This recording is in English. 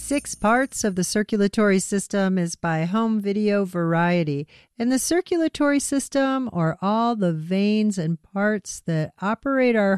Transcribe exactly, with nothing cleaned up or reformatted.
Six Parts of the Circulatory System is by Home Video Variety. And the circulatory system are all the veins and parts that operate our